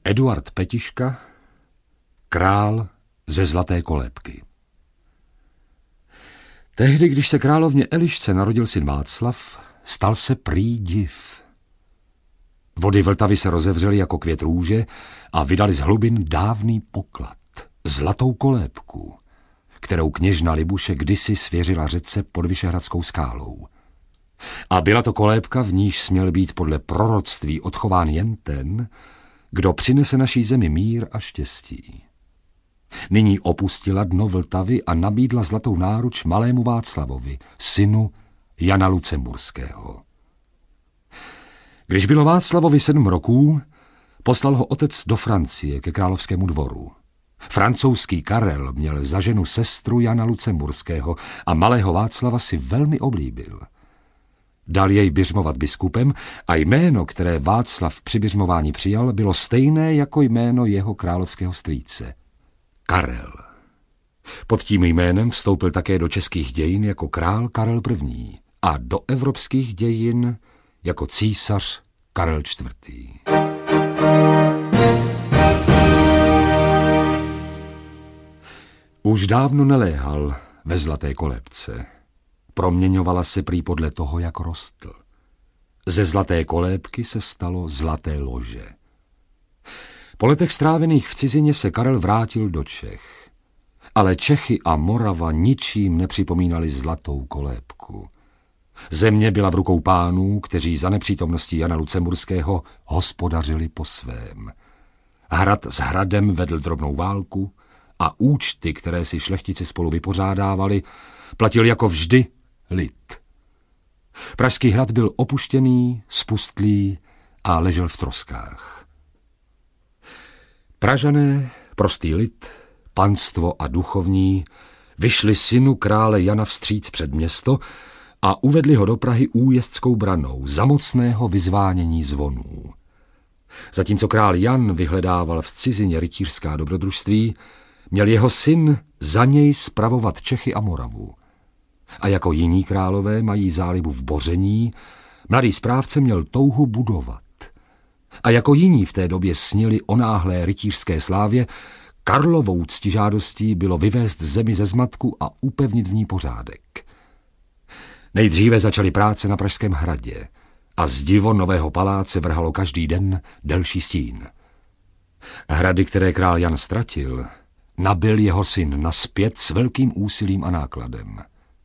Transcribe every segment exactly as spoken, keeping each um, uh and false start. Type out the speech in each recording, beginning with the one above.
Eduard Petiška, král ze Zlaté kolébky. Tehdy, když se královně Elišce narodil syn Václav, stal se prý div. Vody Vltavy se rozevřely jako květ růže a vydali z hlubin dávný poklad, zlatou kolébku, kterou kněžna Libuše kdysi svěřila řece pod Vyšehradskou skálou. A byla to kolébka, v níž směl být podle proroctví odchován jen ten, kdo přinese naší zemi mír a štěstí. Nyní opustila dno Vltavy a nabídla zlatou náruč malému Václavovi, synu Jana Lucemburského. Když bylo Václavovi sedm roků, poslal ho otec do Francie ke královskému dvoru. Francouzský Karel měl za ženu sestru Jana Lucemburského a malého Václava si velmi oblíbil. Dal jej biřmovat biskupem a jméno, které Václav při biřmování přijal, bylo stejné jako jméno jeho královského strýce. Karel. Pod tím jménem vstoupil také do českých dějin jako král Karel první. a do evropských dějin jako císař Karel čtvrtý. Už dávno neléhal ve Zlaté kolébce. Proměňovala se prý podle toho, jak rostl. Ze Zlaté kolébky se stalo Zlaté lože. Po letech strávených v cizině se Karel vrátil do Čech. Ale Čechy a Morava ničím nepřipomínali Zlatou kolébku. Země byla v rukou pánů, kteří za nepřítomností Jana Lucemburského hospodařili po svém. Hrad s hradem vedl drobnou válku a účty, které si šlechtici spolu vypořádávali, platil jako vždy lid. Pražský hrad byl opuštěný, spustlý a ležel v troskách. Pražané, prostý lid, panstvo a duchovní vyšli synu krále Jana vstříc před město a uvedli ho do Prahy újezdskou branou za mocného vyzvánění zvonů. Zatímco král Jan vyhledával v cizině rytířská dobrodružství, měl jeho syn za něj spravovat Čechy a Moravu. A jako jiní králové mají zálibu v boření, mladý správce měl touhu budovat. A jako jiní v té době snili o náhlé rytířské slávě, Karlovou ctižádostí bylo vyvést zemi ze zmatku a upevnit v ní pořádek. Nejdříve začaly práce na Pražském hradě a zdivo nového paláce vrhalo každý den delší stín. Hrady, které král Jan ztratil, nabyl jeho syn nazpět s velkým úsilím a nákladem.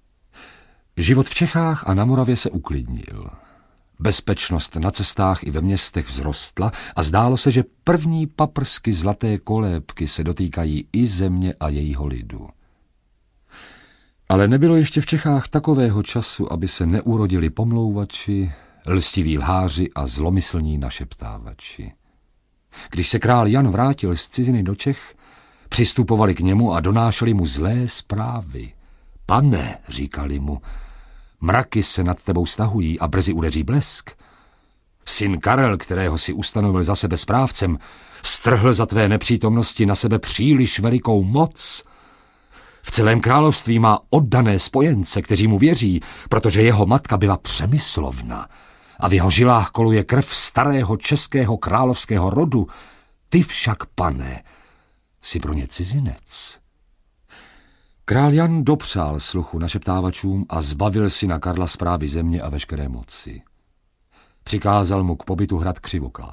Život v Čechách a na Moravě se uklidnil. Bezpečnost na cestách i ve městech vzrostla a zdálo se, že první paprsky Zlaté kolébky se dotýkají i země a jejího lidu. Ale nebylo ještě v Čechách takového času, aby se neurodili pomlouvači, lstiví lháři a zlomyslní našeptávači. Když se král Jan vrátil z ciziny do Čech, přistupovali k němu a donášeli mu zlé zprávy. Pane, říkali mu, mraky se nad tebou stahují a brzy udeří blesk. Syn Karel, kterého si ustanovil za sebe správcem, strhl za tvé nepřítomnosti na sebe příliš velikou moc. V celém království má oddané spojence, kteří mu věří, protože jeho matka byla přemyslovna a v jeho žilách koluje krev starého českého královského rodu. Ty však, pane, jsi pro ně cizinec. Král Jan dopřál sluchu našeptávačům a zbavil syna Karla správy země a veškeré moci. Přikázal mu k pobytu hrad Křivoklád.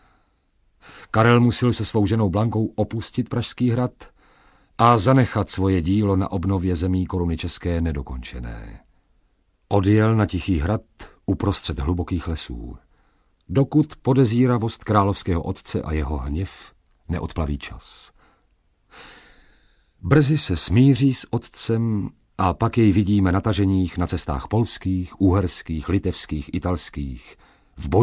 Karel musel se svou ženou Blankou opustit Pražský hrad a zanechat svoje dílo na obnově zemí koruny české nedokončené. Odjel na Tichý hrad uprostřed hlubokých lesů, dokud podezíravost královského otce a jeho hněv neodplaví čas. Brzy se smíří s otcem a pak jej vidíme na taženích na cestách polských, uherských, litevských, italských, v boji